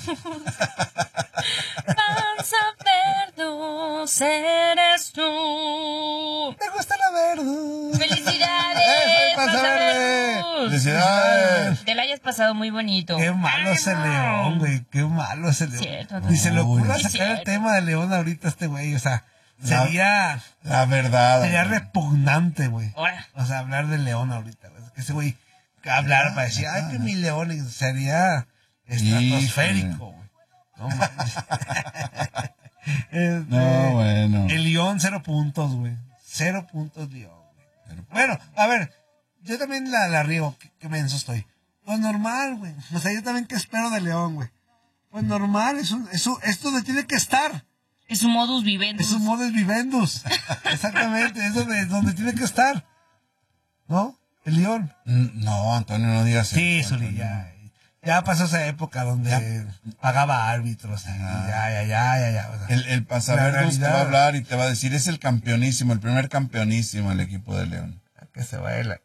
Panza Verdos, eres tú. ¿Te gusta la Verdos? ¡Felicidades, Panza Verdos! ¡Felicidades! Te la hayas pasado muy bonito. Qué malo es el León, güey. Qué malo es el León. Cierto, Ni se le ocurra sí, sacar el cierto. tema de León ahorita a este güey. O sea, sería Sería repugnante, güey. Ahora. O sea, hablar de León ahorita, güey. Que ese güey hablar para decir, ay, que mi León sería estratosférico, güey. No manches. No, bueno. El León, 0 puntos, güey. 0 puntos León, güey. Bueno, a ver, yo también la riego, que menso estoy. Pues normal, güey. O sea, yo también que espero de León, güey. Pues normal, esto donde tiene que estar. Es un modus vivendi. Es un modus vivendus. Exactamente, es donde tiene que estar. ¿No? El León. No, Antonio, no digas Sí, eso. Zuli, ya pasó esa época donde pagaba árbitros. Ya. O sea, El Pasaverdos te va a hablar y te va a decir, es el campeonísimo, el primer campeonísimo el equipo de León. que se vaya la...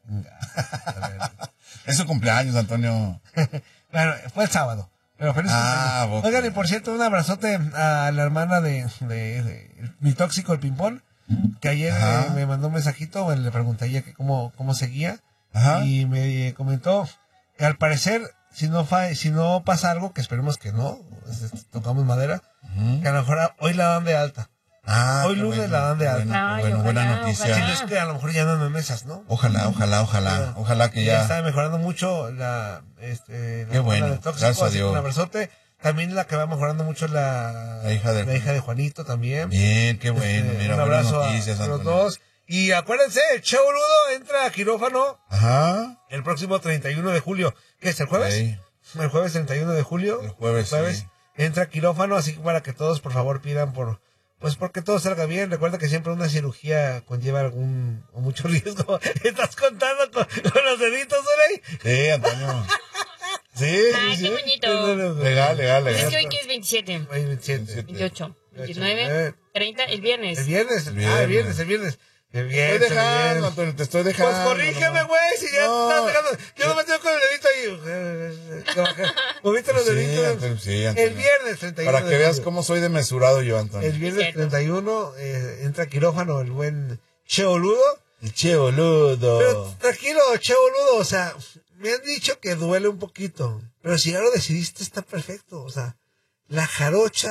Es su cumpleaños, Antonio. Bueno, fue el sábado. Pero feliz cumpleaños. Ok. Oigan, y por cierto, un abrazote a la hermana de mi tóxico, el ping-pong, que ayer me mandó un mensajito, bueno, le pregunté a ella que cómo seguía, y me comentó que al parecer, si no pasa algo, que esperemos que no, tocamos madera, que a lo mejor hoy la dan de alta. Hoy lunes la dan de alta. Buena noticia. Si no es que a lo mejor ya no en mesas, ¿no? Ojalá que ya está mejorando mucho la Qué bueno, de tóxico, gracias a así que Dios. un abrazote. También la que va mejorando mucho la hija de Juanito también. Bien, qué bueno. Mira, un abrazo buenas noticias, a los Antonio. dos. Y acuérdense, el Che Boludo entra a quirófano el próximo 31 de julio. ¿Qué es, el jueves? Sí. El jueves 31 de julio. El jueves, sí. Entra a quirófano, así que para que todos, por favor, pidan porque todo salga bien. Recuerda que siempre una cirugía conlleva algún o mucho riesgo. ¿Estás contando con los deditos, Rey? Sí, Antonio. Sí. Ay, qué bonito. Legal. Es que hoy que es 27, Hoy 27. 28, 29, 30, el viernes. El viernes. El viernes. Estoy dejando, Antonio, te estoy dejando. Pues corrígeme, güey, si ya te estás dejando. Yo no me tengo con el dedito ahí. ¿Moviste los deditos? Sí, Antonio. El viernes 31. Para que veas cómo soy de mesurado yo, Antonio. El viernes 31 entra a quirófano el buen Che Boludo. El Che Boludo. Pero tranquilo, Che Boludo, o sea, me han dicho que duele un poquito. Pero si ya lo decidiste, está perfecto. O sea, la jarocha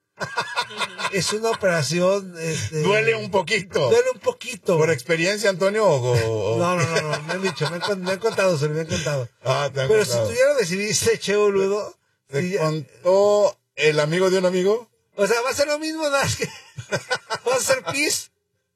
es una operación... Duele un poquito. Duele un poquito. ¿Por experiencia, Antonio? No, me han dicho, me han contado, se me han contado. Te han Pero contado. si tú ya lo decidiste, Che Boludo... ¿Te contó el amigo de un amigo? O sea, va a ser lo mismo, nada más que... va a ser pis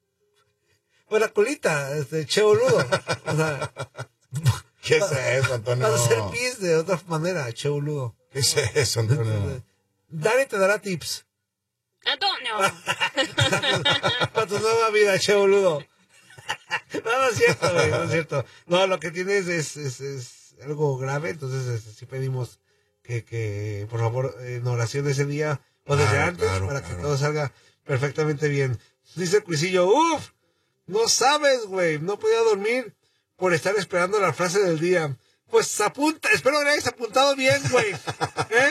por la colita, Che Boludo. O sea... ¿Qué es eso, Antonio? Va a ser pis de otra manera, Che Boludo. ¿Qué es eso, Antonio? Dani te dará tips. Antonio. Para tu nueva vida, Che Boludo. No es cierto, güey, no es cierto. No, lo que tienes es algo grave, entonces sí pedimos que por favor, en oración ese día o desde antes, para que todo salga perfectamente bien. Dice el Cuisillo, no sabes, güey, no podía dormir por estar esperando la frase del día. Pues espero que le hayas apuntado bien, güey.